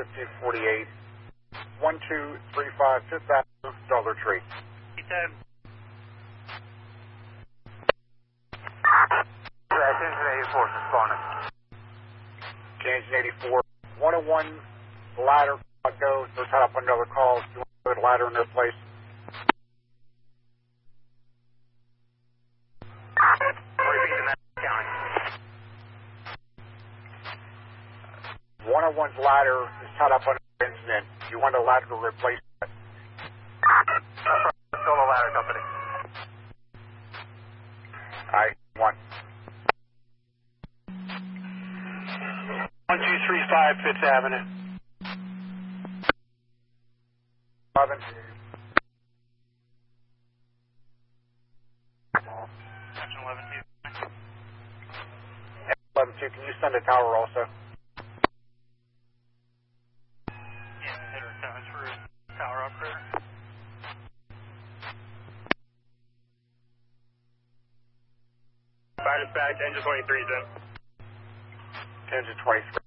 1548, 1235 Fifth Avenue, Dollar Tree. P10. Engine 84 responding. Engine 84, 101 ladder, go, they're tied up on another call. Do you want to put a ladder in their place? Repeat that county. 101's ladder is tied up on an incident. Do you want a ladder to replace it? Solo ladder company. I-1. 1235 Fifth Avenue. 11. Section 11. 11-2, can you send a tower also? Yeah, header codes for tower operator. Fire dispatch, engine 23 is in. Engine 23.